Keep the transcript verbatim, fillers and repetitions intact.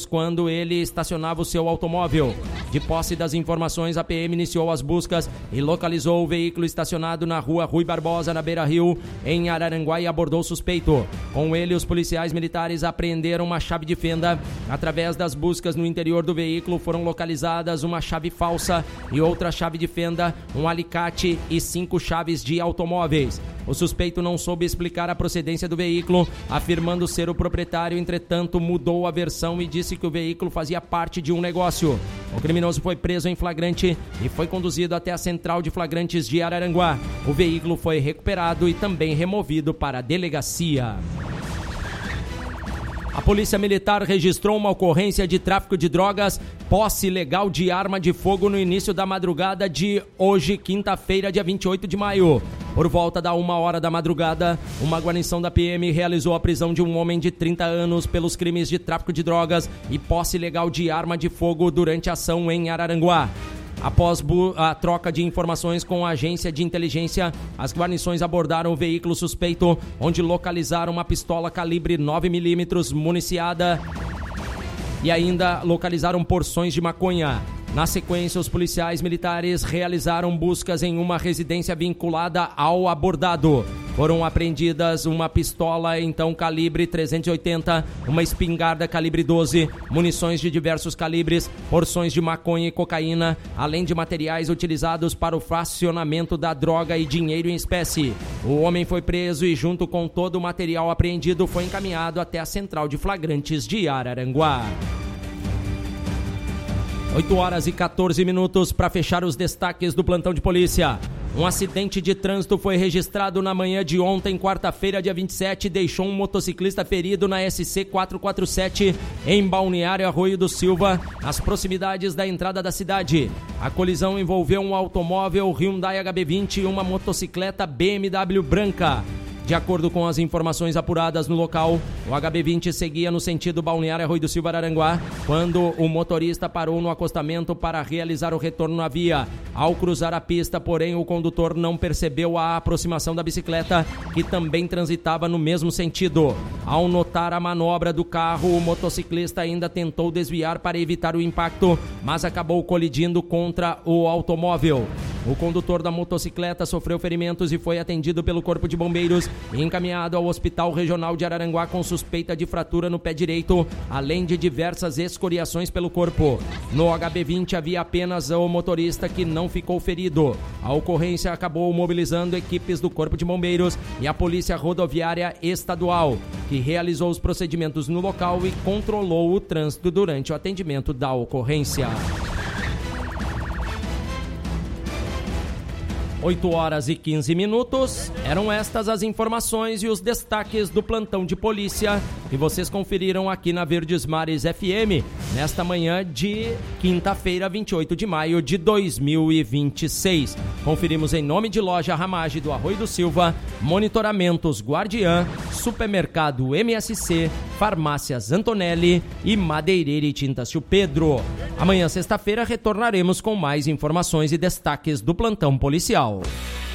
quando ele estacionava o seu automóvel. De posse das informações, a P M iniciou as buscas e localizou o veículo estacionado na rua Rui Barbosa, na Beira-Rio, em Araranguá, e abordou o suspeito. Com ele, os policiais militares apreenderam uma chave de fenda. Através das buscas no interior do veículo, foram localizadas uma chave falsa e outra chave de fenda, um alicate e cinco chaves de automóveis. O suspeito não soube explicar a procedência do veículo, afirmando ser o proprietário. Entretanto, mudou a versão e disse que o veículo fazia parte de um negócio. O criminoso foi preso em flagrante e foi conduzido até a central de flagrantes de Araranguá. O veículo foi recuperado e também removido para a delegacia. A Polícia Militar registrou uma ocorrência de tráfico de drogas, posse ilegal de arma de fogo no início da madrugada de hoje, quinta-feira, dia vinte e oito de maio. Por volta da uma hora da madrugada, uma guarnição da P M realizou a prisão de um homem de trinta anos pelos crimes de tráfico de drogas e posse ilegal de arma de fogo durante a ação em Araranguá. Após a troca de informações com a agência de inteligência, as guarnições abordaram o veículo suspeito, onde localizaram uma pistola calibre nove milímetros municiada e ainda localizaram porções de maconha. Na sequência, os policiais militares realizaram buscas em uma residência vinculada ao abordado. Foram apreendidas uma pistola, então, calibre trezentos e oitenta, uma espingarda calibre doze, munições de diversos calibres, porções de maconha e cocaína, além de materiais utilizados para o fracionamento da droga e dinheiro em espécie. O homem foi preso e, junto com todo o material apreendido, foi encaminhado até a central de flagrantes de Araranguá. oito horas e quatorze minutos para fechar os destaques do plantão de polícia. Um acidente de trânsito foi registrado na manhã de ontem, quarta-feira, dia vinte e sete, e deixou um motociclista ferido na S C quatrocentos e quarenta e sete, em Balneário Arroio do Silva, nas proximidades da entrada da cidade. A colisão envolveu um automóvel Hyundai H B vinte e uma motocicleta B M W branca. De acordo com as informações apuradas no local, o H B vinte seguia no sentido Balneário Arroio do Silva, Araranguá, quando o motorista parou no acostamento para realizar o retorno na via. Ao cruzar a pista, porém, o condutor não percebeu a aproximação da bicicleta, que também transitava no mesmo sentido. Ao notar a manobra do carro, o motociclista ainda tentou desviar para evitar o impacto, mas acabou colidindo contra o automóvel. O condutor da motocicleta sofreu ferimentos e foi atendido pelo Corpo de Bombeiros e encaminhado ao Hospital Regional de Araranguá com suspeita de fratura no pé direito, além de diversas escoriações pelo corpo. No H B vinte havia apenas o motorista, que não ficou ferido. A ocorrência acabou mobilizando equipes do Corpo de Bombeiros e a Polícia Rodoviária Estadual, que realizou os procedimentos no local e controlou o trânsito durante o atendimento da ocorrência. oito horas e quinze minutos, eram estas as informações e os destaques do plantão de polícia que vocês conferiram aqui na Verdes Mares F M, nesta manhã de quinta-feira, vinte e oito de maio de dois mil e vinte e seis. Conferimos em nome de Loja Ramage do Arroio do Silva, Monitoramentos Guardiã, Supermercado M S C, Farmácias Antonelli e Madeireira e Tintas Tio Pedro. Amanhã, sexta-feira, retornaremos com mais informações e destaques do plantão policial.